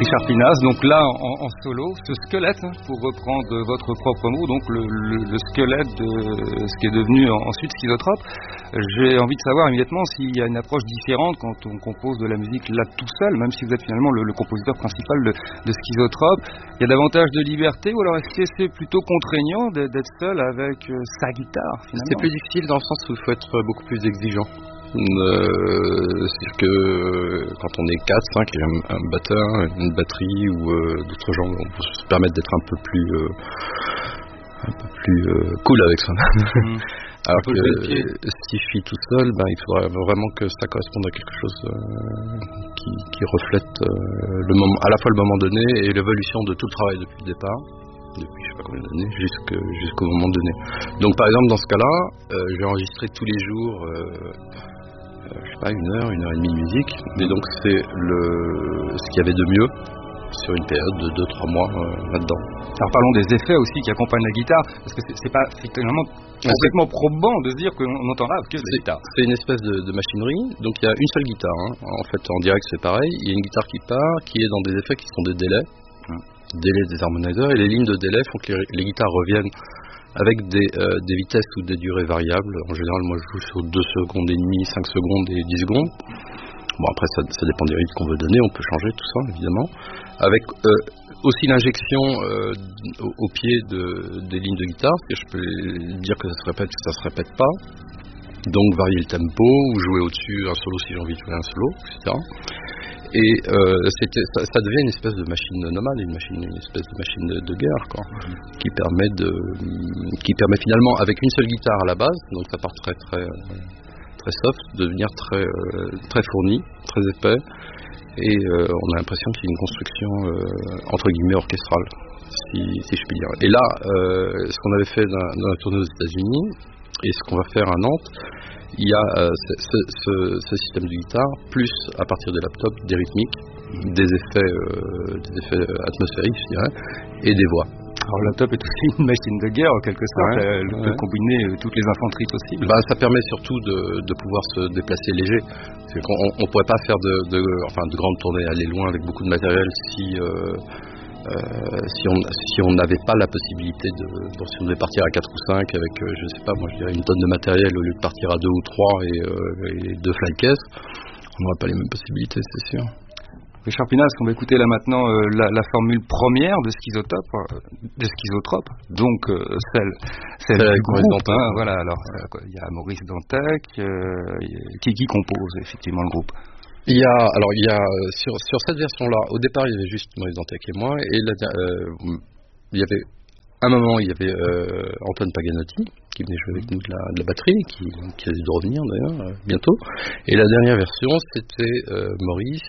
Richard Pinas, donc là en solo, ce squelette, pour reprendre votre propre mot, donc le squelette de ce qui est devenu ensuite Schizotrope. J'ai envie de savoir immédiatement s'il y a une approche différente quand on compose de la musique là tout seul, même si vous êtes finalement le compositeur principal de Schizotrope. Il y a davantage de liberté, ou alors est-ce que c'est plutôt contraignant d'être seul avec sa guitare finalement? C'est plus difficile dans le sens où il faut être beaucoup plus exigeant. C'est-à-dire que quand on est 4, 5, il y a un batteur, une batterie ou d'autres gens, on peut se permettre d'être un peu plus cool avec soi-même. Alors que si je suis tout seul, il faudrait vraiment que ça corresponde à quelque chose qui reflète le moment, à la fois le moment donné et l'évolution de tout le travail depuis le départ, depuis je sais pas combien d'années, jusqu'au moment donné. Donc par exemple dans ce cas-là, j'ai enregistré tous les jours je sais pas, 1 heure et demie de musique, et donc c'est ce qu'il y avait de mieux sur une période de 2-3 mois là-dedans. Alors parlons des effets aussi qui accompagnent la guitare, parce que c'est pas finalement complètement probant de se dire qu'on n'entendra que la guitare. C'est une espèce de machinerie, donc il y a une seule guitare, en fait en direct c'est pareil, il y a une guitare qui part, qui est dans des effets qui sont des délais, délais des harmoniseurs, et les lignes de délai font que les guitares reviennent avec des vitesses ou des durées variables. En général, moi je joue sur 2 secondes et demie, 5 secondes et 10 secondes. Bon, après ça dépend des rythmes qu'on veut donner, on peut changer tout ça évidemment. Avec aussi l'injection au pied des lignes de guitare, parce que je peux dire que ça se répète pas. Donc varier le tempo, ou jouer au-dessus un solo si j'ai envie de jouer un solo, etc. Et ça devient une espèce de machine nomade, une espèce de machine de guerre, quoi, qui permet finalement, avec une seule guitare à la base, donc ça part très soft, de devenir très fourni, très épais, et on a l'impression qu'il y a une construction entre guillemets orchestrale, si je puis dire. Et là, ce qu'on avait fait dans la tournée aux États-Unis et ce qu'on va faire à Nantes, il y a ce système de guitare, plus à partir des laptops, des rythmiques, des effets atmosphériques, je dirais, et des voix. Alors le laptop est aussi une machine de guerre en quelque sorte, elle peut combiner toutes les infanteries possibles. Ça permet surtout de pouvoir se déplacer léger. C'est qu'on ne pourrait pas faire de grandes tournées, aller loin avec beaucoup de matériel si on n'avait pas la possibilité si on devait partir à 4 ou 5 avec, je sais pas, moi je dirais une tonne de matériel au lieu de partir à 2 ou 3 et 2 flycases, on n'aurait pas les mêmes possibilités, c'est sûr. Richard Pinas, on va écouter là maintenant la formule première de Schizotrope, donc celle du groupe. Voilà, alors il y a Maurice Dantec qui compose effectivement le groupe. Il y a sur cette version-là, au départ il y avait juste Maurice Dantec et moi, et il y avait à un moment il y avait Antoine Paganotti qui venait jouer avec nous de la batterie, qui a dû revenir d'ailleurs bientôt, et la dernière version c'était Maurice,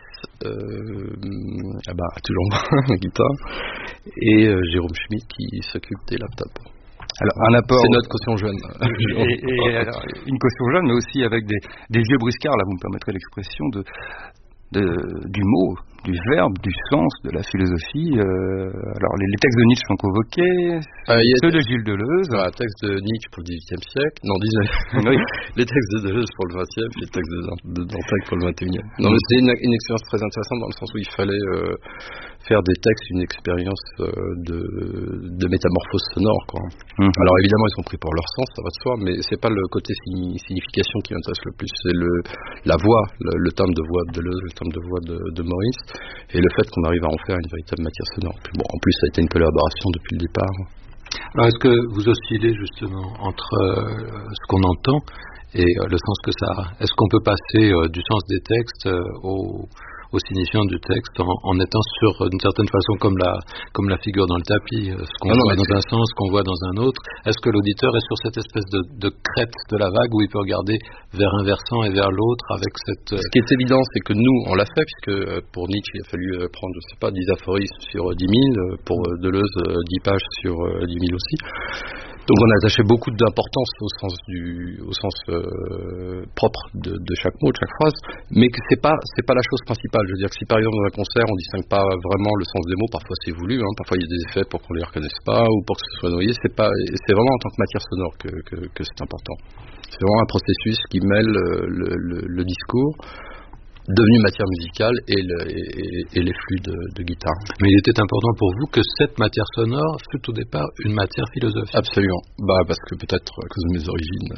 toujours la guitare, et Jérôme Schmitt qui s'occupe des laptops. Alors, un apport. C'est notre caution jeune. et alors, une caution jeune, mais aussi avec des vieux briscards, là, vous me permettrez l'expression, du mot, du verbe, du sens, de la philosophie. Alors, les textes de Nietzsche sont convoqués, ceux de Gilles Deleuze. Un texte de Nietzsche pour le XVIIIe siècle, non, 19e. Oui. Les textes de Deleuze pour le XXe, les textes de Dantec pour le XXIe. Non, mais c'était une expérience très intéressante dans le sens où il fallait faire des textes, une expérience de métamorphose sonore, quoi. Alors évidemment ils sont pris pour leur sens, ça va de soi, mais c'est pas le côté signification qui m'intéresse le plus, c'est la voix, le timbre de voix de Deleuze, le timbre de voix de Maurice, et le fait qu'on arrive à en faire une véritable matière sonore. Puis bon, en plus ça a été une collaboration depuis le départ. Alors est-ce que vous oscillez justement entre ce qu'on entend et le sens que ça a? Est-ce qu'on peut passer du sens des textes au signifiant du texte en étant sur d'une certaine façon comme la figure dans le tapis, ce qu'on voit dans un sens, ce qu'on voit dans un autre? Est-ce que l'auditeur est sur cette espèce de crête de la vague où il peut regarder vers un versant et vers l'autre avec cette... Ce qui est évident, c'est que nous, on l'a fait, puisque pour Nietzsche, il a fallu prendre, je sais pas, 10 aphorismes sur 10 000, pour Deleuze, 10 pages sur 10 000 aussi. Donc on a attaché beaucoup d'importance au sens propre de chaque mot, de chaque phrase, mais que c'est pas la chose principale. Je veux dire que si par exemple dans un concert on distingue pas vraiment le sens des mots, parfois c'est voulu, parfois il y a des effets pour qu'on les reconnaisse pas ou pour que ce soit noyé, c'est vraiment en tant que matière sonore que c'est important. C'est vraiment un processus qui mêle le discours devenu matière musicale et les flux de guitare. Mais il était important pour vous que cette matière sonore fût au départ une matière philosophique. Absolument. Parce que peut-être à cause de mes origines.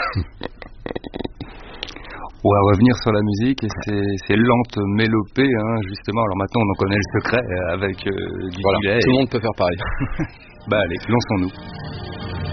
On va revenir sur la musique et ces lentes mélopées, justement. Alors maintenant, on en connaît le secret avec du delay. Tout le monde peut faire pareil. Allez, lançons-nous.